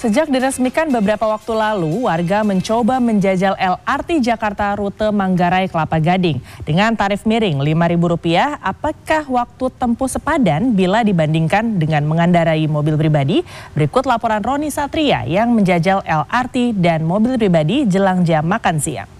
Sejak diresmikan beberapa waktu lalu, warga mencoba menjajal LRT Jakarta rute Manggarai Kelapa Gading. Dengan tarif miring Rp5.000, apakah waktu tempuh sepadan bila dibandingkan dengan mengendarai mobil pribadi? Berikut laporan Roni Satria yang menjajal LRT dan mobil pribadi jelang jam makan siang.